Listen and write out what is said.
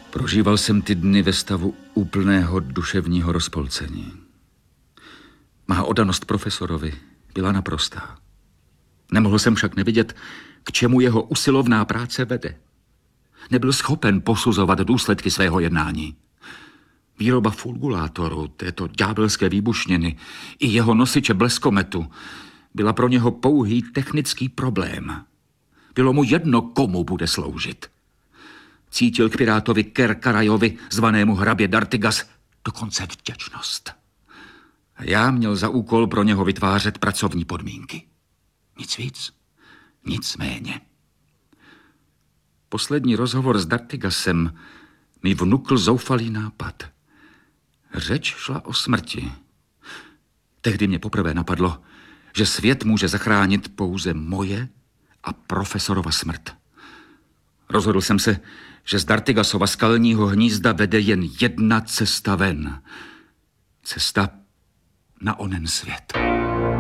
Prožíval jsem ty dny ve stavu úplného duševního rozpolcení. Má oddanost profesorovi byla naprostá. Nemohl jsem však nevidět, k čemu jeho usilovná práce vede. Nebyl schopen posuzovat důsledky svého jednání. Výroba fulgulátoru, této ďábelské výbušniny, i jeho nosiče bleskometu byla pro něho pouhý technický problém. Bylo mu jedno, komu bude sloužit. Cítil k pirátovi Ker-Karajovi, zvanému hrabě D'Artigas, dokonce vděčnost. A já měl za úkol pro něho vytvářet pracovní podmínky. Nic víc, nic méně. Poslední rozhovor s D'Artigasem mi vnukl zoufalý nápad. Řeč šla o smrti. Tehdy mě poprvé napadlo, že svět může zachránit pouze moje a profesorova smrt. Rozhodl jsem se, že z D'Artigasova skalního hnízda vede jen jedna cesta ven. Cesta na onen svět.